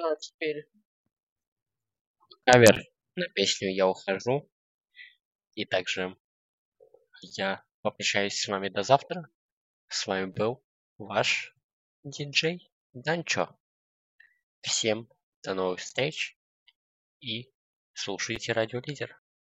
Ну а теперь кавер на песню «Я ухожу». И также я попрощаюсь с вами до завтра. С вами был ваш диджей Данчо. Всем до новых встреч и слушайте Радио Лидер.